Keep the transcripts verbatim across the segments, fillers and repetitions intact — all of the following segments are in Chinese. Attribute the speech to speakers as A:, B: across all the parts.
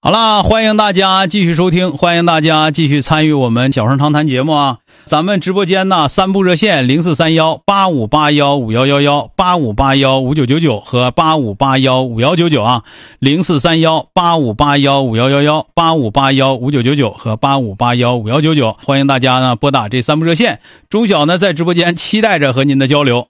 A: 好了，欢迎大家继续收听，欢迎大家继续参与我们小声长谈节目啊！咱们直播间呢，三部热线零四三幺八五八幺五幺幺幺、八五八幺五九九九和八五八幺五幺九九啊，零四三幺八五八幺五幺幺幺、八五八幺五九九九和八五八幺五幺九九，欢迎大家呢拨打这三部热线。钟晓呢在直播间期待着和您的交流。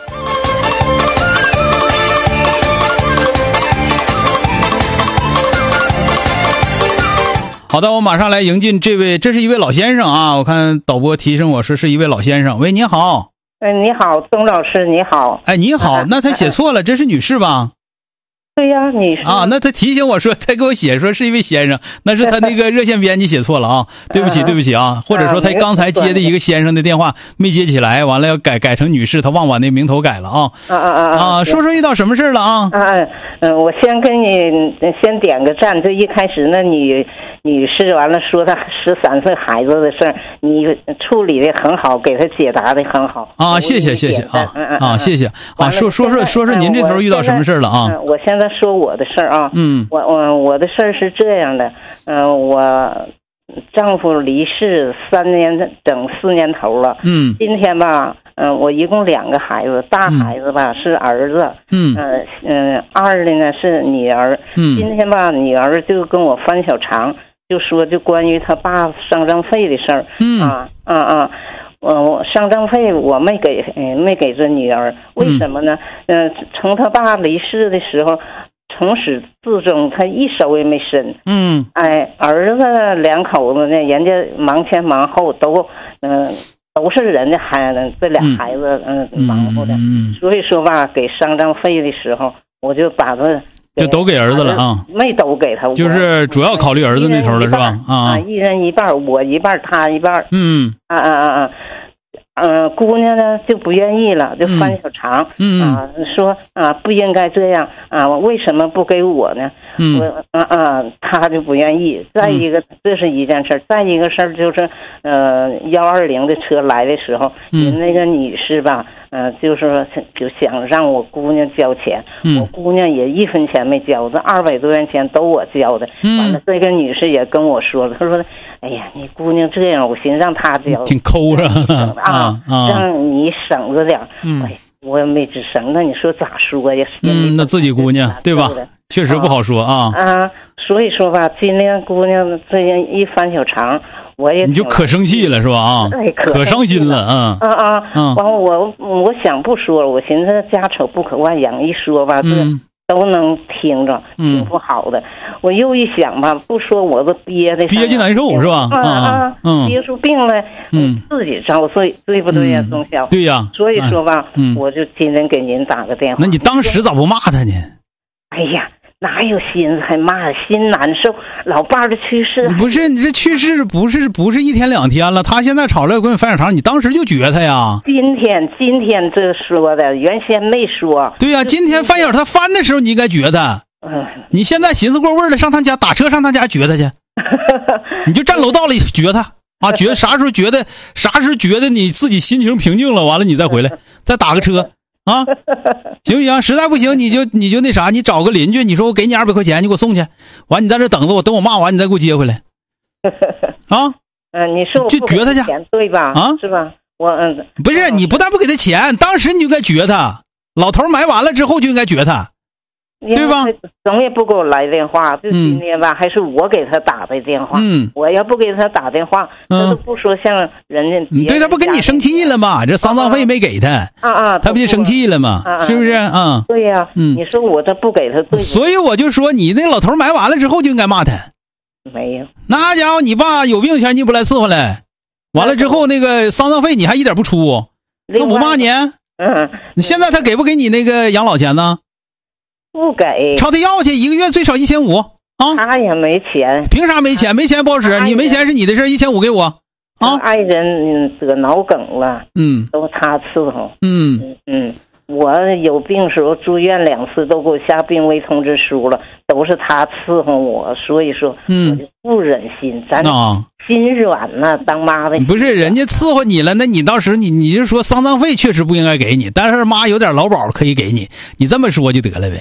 A: 好的，我马上来迎进这位，这是一位老先生啊，我看导播提醒我说是一位老先生。喂，你好。
B: 哎，你好，钟老师，你好。
A: 哎，你好，那他写错了，这是女士吧？
B: 对呀，女士
A: 啊，那他提醒我说，他给我写说是一位先生，那是他那个热线编辑写错了啊，对不起，对不起啊，或者说他刚才接的一个先生的电话没接起来，完了要改改成女士，他忘把那名头改了啊。
B: 啊啊啊
A: 啊！说说遇到什么事了啊？
B: 啊嗯，我先跟你先点个赞，就一开始那女女士完了说她十三岁孩子的事儿，你处理的很好，给她解答的很好
A: 啊，谢谢谢谢啊啊，谢谢啊，说说说说说您这头遇到什么事了啊？
B: 我现在说我的事儿啊，
A: 嗯，
B: 我我我的事儿是这样的，嗯、呃，我丈夫离世三年整四年头了，
A: 嗯，
B: 今天吧，嗯、呃，我一共两个孩子，大孩子吧、嗯、是儿子，
A: 嗯，
B: 呃嗯、呃，二的呢是女儿，
A: 嗯，
B: 今天吧，女儿就跟我翻小肠，就说就关于他爸丧葬费的事儿，
A: 嗯
B: 啊啊啊。呃，我丧葬费我没给，呃，没给这女儿，为什么呢？嗯、呃，从他爸离世的时候，从始至终他一手也没伸。
A: 嗯，
B: 哎，儿子两口子呢，人家忙前忙后都，嗯、呃，都是人家孩子，这俩孩子，嗯、呃，忙活的。
A: 嗯，
B: 所以说吧，给丧葬费的时候，我就把他
A: 就都给儿子了啊，
B: 没都给他，
A: 就是主要考虑儿子那头的是吧？
B: 啊，一人一半，我一半，他一半。
A: 嗯，
B: 啊啊啊啊。嗯、呃，姑娘呢就不愿意了，就翻小肠，
A: 嗯
B: 啊，说啊不应该这样啊，为什么不给我呢？
A: 嗯，
B: 我啊啊，他就不愿意。再一个，嗯、这是一件事，再一个事儿就是，呃，幺二零的车来的时候，嗯，那个女士吧，嗯、呃，就是说就想让我姑娘交钱，
A: 嗯，
B: 我姑娘也一分钱没交，这二百多元钱都我交的。
A: 嗯，
B: 完了，这个女士也跟我说了，她说。哎呀，你姑娘这样，我寻思让她交，
A: 挺抠着
B: 啊，啊让你省着点。
A: 嗯，
B: 哎，我也没吱声，那你说咋说呀？
A: 嗯，那自己姑娘对吧？确实不好说啊。
B: 啊，所以说吧，今天姑娘这样一翻小肠，我也
A: 你就可生气了是吧？啊，
B: 哎，
A: 可伤心了啊
B: 啊啊！嗯，完我我想不说了，我寻思家丑不可外扬，一说吧，这都能听着，挺不好的。我又一想吧，不说我都憋的
A: 憋气难受是吧？
B: 啊啊，
A: 嗯，
B: 憋出病来，嗯，自己遭罪，对不对呀，钟晓？
A: 对呀。
B: 所以说吧，嗯，我就今天给您打个电话。
A: 那你当时咋不骂他呢？
B: 哎呀，哪有心思还骂？心难受，老伴儿的去世。
A: 不是你这去世不是不是一天两天了？他现在吵来跟你翻小肠，你当时就觉他呀？
B: 今天今天这说的，原先没说。
A: 对呀，今天翻小他翻的时候你应该觉他。嗯，你现在寻思过味儿了，上他家打车上他家觉他去，你就站楼道里觉他啊，觉啥时候觉得啥时候觉得你自己心情平静了，完了你再回来，再打个车啊，行不行？实在不行你就你就那啥，你找个邻居，你说我给你二百块钱，你给我送去，完你在这等着我，等我骂完你再给我接回来，啊？
B: 嗯，你说我
A: 就觉他去
B: 对吧？啊，是吧？我嗯，
A: 不是你不但不给他钱，当时你就该觉他，老头埋完了之后就应该觉他。对吧？
B: 总也不给我来电话，就今天吧，嗯、还是我给他打的电话。
A: 嗯，
B: 我要不给他打电话，他、嗯、都不说像人家。
A: 你对他不跟你生气了吗？这丧葬费没给他，
B: 啊啊，
A: 他不就生气了吗？
B: 啊、
A: 是不是啊？
B: 对呀、啊，嗯，你说我这不给他对，
A: 所以我就说你那老头埋完了之后就应该骂他。
B: 没有，
A: 那家伙你爸有病前你不来伺候来，完了之后那个丧葬费你还一点不出，那不骂你？
B: 嗯，
A: 你现在他给不给你那个养老钱呢？
B: 不给，
A: 朝他要去，一个月最少一千五啊！
B: 他也没钱，
A: 凭啥没钱？没钱不好使，你没钱是你的事，一千五给我啊！
B: 爱人得脑梗了，
A: 嗯，
B: 都他伺候，
A: 嗯
B: 嗯，我有病时候住院两次，都给我下病危通知书了，都是他伺候我，所以说，嗯，我就不忍心，咱
A: 啊。
B: 心软呐，当妈的
A: 不是人家伺候你了，那你当时你你就说丧葬费确实不应该给你，但是妈有点劳保可以给你，你这么说就得了呗。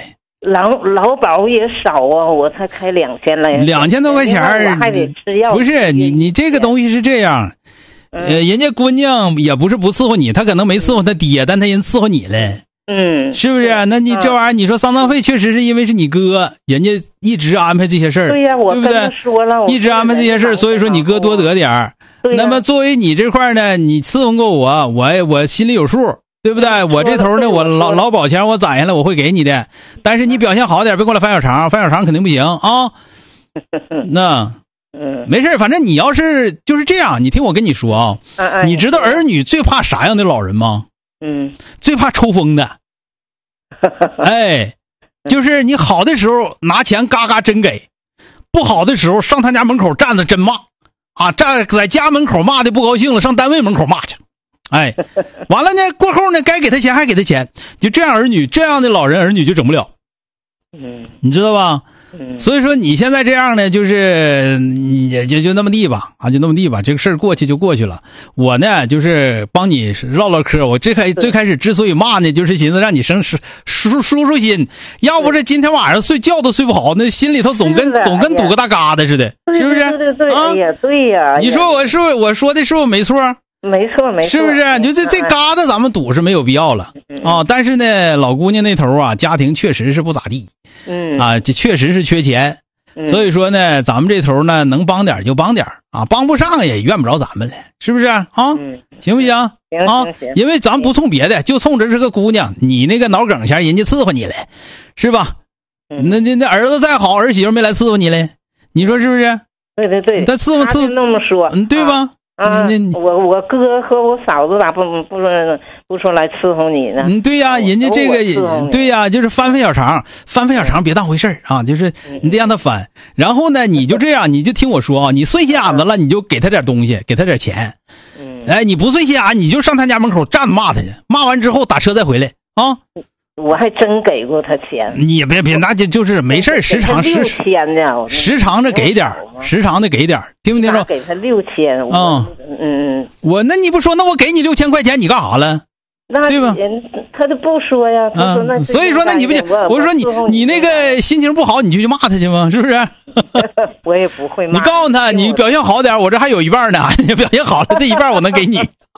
B: 劳劳保也少啊，我才开两千来，
A: 两千多块钱儿，
B: 我还得吃药。
A: 不是你，你这个东西是这样，
B: 嗯、
A: 呃，人家姑娘也不是不伺候你，她可能没伺候她爹，但她人伺候你了。
B: 嗯，
A: 是不是？那你这玩意儿，你说丧葬费确实是因为是你哥，人家一直安排这些事儿，
B: 对呀、啊，我
A: 对不对？
B: 说了，
A: 一直安排这些事儿，所以说你哥多得点儿。那么作为你这块呢，你伺候过我，我我心里有数。对不对？我这头呢，我劳劳保钱我攒下来，我会给你的。但是你表现好点，别过来翻小肠，翻小肠肯定不行啊。那，
B: 嗯，
A: 没事，反正你要是就是这样，你听我跟你说啊，你知道儿女最怕啥样的老人吗？
B: 嗯，
A: 最怕抽风的。哎，就是你好的时候拿钱嘎嘎真给，不好的时候上他家门口站着真骂啊，站在家门口骂的不高兴了，上单位门口骂去。哎，完了呢，过后呢，该给他钱还给他钱，就这样儿女这样的老人儿女就整不了，
B: 嗯，
A: 你知道吧？
B: 嗯，
A: 所以说你现在这样呢，就是也就就那么地吧，啊，就那么地吧，这个事儿过去就过去了。我呢，就是帮你唠唠嗑。我最开最开始之所以骂呢，就是寻思让你生舒舒舒舒心，要不是今天晚上睡觉都睡不好，那心里头总跟总跟堵个大疙瘩似的，是不是？
B: 对对对，
A: 啊，
B: 哎呀，对呀。
A: 你说我是不是我说的是不是没错？
B: 没错没错，
A: 是不是？就这这疙瘩咱们堵是没有必要了啊。但是呢，老姑娘那头啊，家庭确实是不咋地，
B: 嗯
A: 啊，这确实是缺钱，所以说呢，咱们这头呢能帮点就帮点啊，帮不上也怨不着咱们了，是不是啊？行不行？啊，因为咱不冲别的，就冲这是个姑娘，你那个脑梗前人家伺候你了，是吧？那那那儿子再好，儿媳妇没来伺候你嘞，你说是不是？
B: 对对对，
A: 他伺候伺候
B: 那么说，
A: 嗯，对吧？
B: 啊，我我哥和我嫂子咋不不说不说来伺候你呢？
A: 嗯，对呀、啊，人家这个对呀、啊，就是翻翻小肠，翻翻小肠，别当回事儿啊，就是你得让他翻。然后呢，你就这样，你就听我说啊，你碎心眼子了，你就给他点东西，给他点钱。
B: 嗯，
A: 哎，你不碎心眼，你就上他家门口站着骂他去，骂完之后打车再回来啊。
B: 我还真给过他钱，
A: 你别别，那就就是没事时常时
B: 千呢，
A: 时常的给点时常的给点听没听着？
B: 给他六千，
A: 嗯嗯，我那你不说，那我给你六千块钱，你干啥了？
B: 那
A: 对吧？
B: 他就不说呀，他说那、
A: 嗯、所以说那你不行，我说你你那个心情不好，你就去骂他去吗？是不是？
B: 我也不会骂。
A: 你告诉他，你表现好点，我这还有一半呢，你表现好了，这一半我能给你。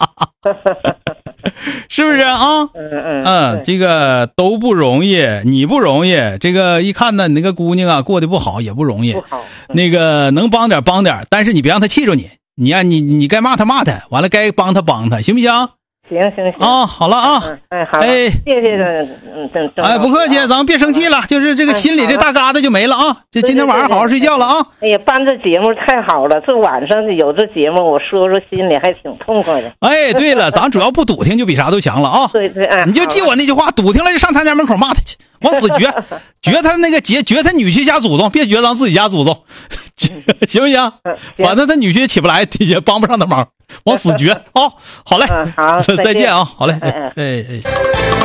A: 是不是啊？
B: 嗯嗯
A: 嗯，这个都不容易，你不容易。这个一看呢，你那个姑娘啊，过得不好也不容易。
B: 不好。
A: 那个能帮点帮点，但是你别让他气着你。你呀、啊，你你该骂他骂他，完了该帮他帮他，行不行？
B: 行行行
A: 啊，好了啊，
B: 嗯、哎好，
A: 哎，
B: 谢谢嗯嗯，
A: 哎，不客气，咱们别生气了，就是这个心里这大疙瘩就没了啊。这今天晚上好好睡觉了啊。
B: 哎呀，办这节目太好了，这晚上有这节目，我说说心里还挺痛快的。
A: 哎，对了，咱主要不堵听就比啥都强了啊。
B: 对对，哎，
A: 你就记我那句话，堵听了就上他家门口骂他去，往死绝，绝他那个结，绝他女婿家祖宗，别绝咱自己家祖宗，行不行？反正他女婿也起不来，也帮不上他忙。往死绝啊！好嘞，
B: 嗯，好，
A: 再见啊！好嘞，
B: 哎
A: 哎哎。